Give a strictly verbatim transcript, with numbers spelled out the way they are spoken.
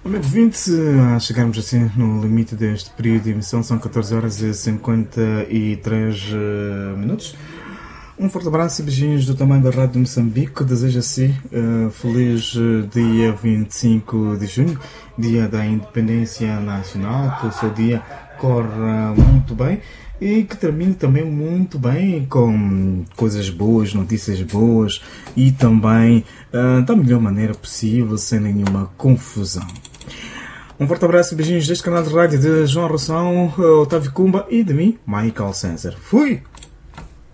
Amigo vinte, a chegarmos assim no limite deste período de emissão, são catorze horas e cinquenta e três minutos. Um forte abraço e beijinhos do tamanho da Rádio de Moçambique. Desejo-se uh, feliz dia vinte e cinco de junho, dia da Independência Nacional, que o seu dia corra muito bem e que termine também muito bem, com coisas boas, notícias boas e também uh, da melhor maneira possível, sem nenhuma confusão. Um forte abraço e beijinhos deste canal de rádio de João Roção, Otávio Kumba e de mim, Michael César. Fui!